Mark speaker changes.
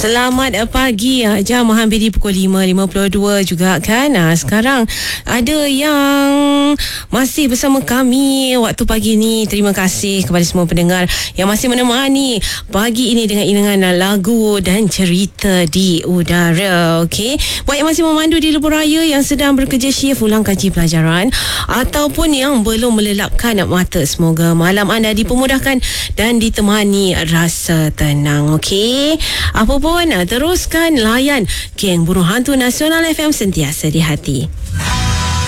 Speaker 1: Selamat pagi. Jam hampir pukul 5.52 juga kan. Sekarang ada yang masih bersama kami waktu pagi ni. Terima kasih kepada semua pendengar yang masih menemani pagi ini dengan iringan lagu dan cerita di udara. Okey. Buat yang masih memandu di lebuh raya, yang sedang bekerja shift ulang kaji pelajaran, ataupun yang belum melelapkan mata, semoga malam anda dipermudahkan dan ditemani rasa tenang. Okey. Apa pun, teruskan layan Geng Burung Hantu Nasional FM, sentiasa di hati.